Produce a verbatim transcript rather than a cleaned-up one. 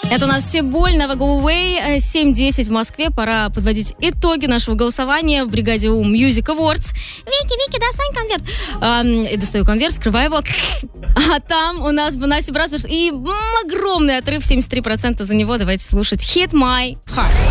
Это у нас все больно в Go Away. семь десять в Москве. Пора подводить итоги нашего голосования в бригаде У Music Awards. Вики, Вики, достань конверт. А, и достаю конверт, скрываю его. А там у нас Bonacci Brothers и огромный отрыв, семьдесят три процента за него. Давайте слушать Hit My Heart.